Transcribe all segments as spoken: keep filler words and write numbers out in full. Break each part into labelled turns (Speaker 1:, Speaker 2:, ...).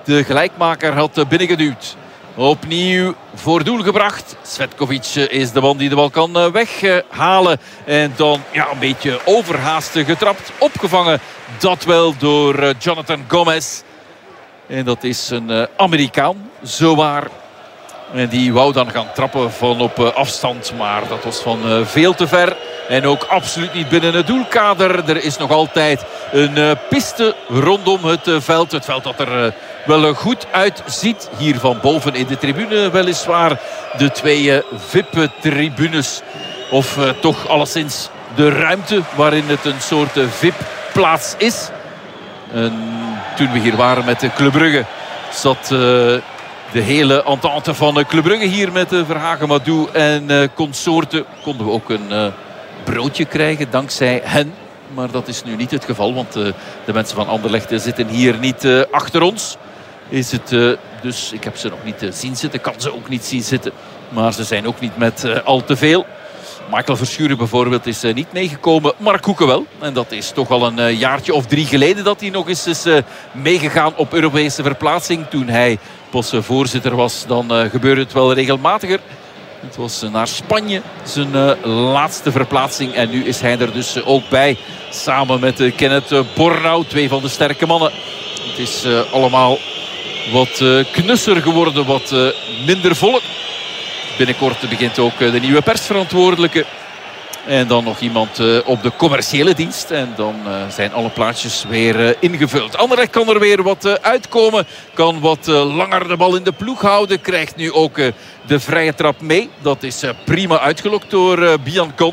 Speaker 1: de gelijkmaker had binnengeduwd. Opnieuw voor doel gebracht. Cvetkovic is de man die de bal kan weghalen. En dan ja, een beetje overhaast getrapt. Opgevangen, dat wel, door Jonathan Gomez. En dat is een Amerikaan, zowaar. En die wou dan gaan trappen van op afstand. Maar dat was van veel te ver. En ook absoluut niet binnen het doelkader. Er is nog altijd een piste rondom het veld. Het veld dat er wel goed uitziet. Hier van boven in de tribune weliswaar. De twee V I P-tribunes. Of uh, toch alleszins de ruimte waarin het een soort V I P-plaats is. En toen we hier waren met de Club Brugge zat... Uh, De hele entente van Club Brugge hier met Verhagen, Madou en uh, consorten. Konden we ook een uh, broodje krijgen dankzij hen. Maar dat is nu niet het geval, want uh, de mensen van Anderlecht zitten hier niet uh, achter ons. Is het, uh, dus ik heb ze nog niet uh, zien zitten, kan ze ook niet zien zitten. Maar ze zijn ook niet met uh, al te veel. Michael Verschuren bijvoorbeeld is uh, niet meegekomen. Mark Koeken wel. En dat is toch al een uh, jaartje of drie geleden dat hij nog eens is uh, meegegaan op Europese verplaatsing. Toen hij pas uh, voorzitter was, dan uh, gebeurde het wel regelmatiger. Het was uh, naar Spanje zijn uh, laatste verplaatsing. En nu is hij er dus uh, ook bij. Samen met uh, Kenneth uh, Bornau, twee van de sterke mannen. Het is uh, allemaal wat uh, knusser geworden, wat uh, minder volk. Binnenkort begint ook de nieuwe persverantwoordelijke. En dan nog iemand op de commerciële dienst. En dan zijn alle plaatsjes weer ingevuld. Anderlecht kan er weer wat uitkomen. Kan wat langer de bal in de ploeg houden. Krijgt nu ook de vrije trap mee. Dat is prima uitgelokt door Biancon.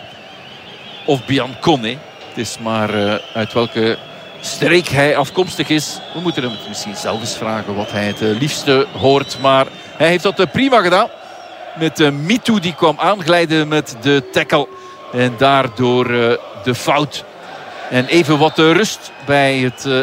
Speaker 1: Of Biancon, hè. Het is maar uit welke streek hij afkomstig is. We moeten hem misschien zelf eens vragen wat hij het liefste hoort. Maar hij heeft dat prima gedaan. Met uh, Mitu, die kwam aanglijden met de tackle. En daardoor uh, de fout. En even wat uh, rust bij het uh,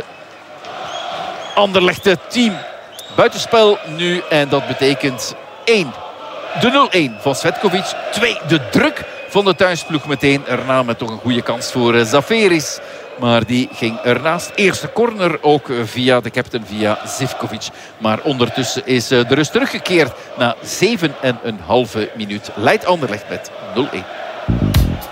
Speaker 1: Anderlecht team. Buitenspel nu. En dat betekent één. De nul-één van Cvetkovic. twee. De druk van de thuisploeg meteen. Erna met toch een goede kans voor uh, Zaferis. Maar die ging ernaast. Eerste corner ook via de captain, via Zivkovic. Maar ondertussen is de rust teruggekeerd. Na zeven en een halve minuut leidt Anderlecht met nul-één.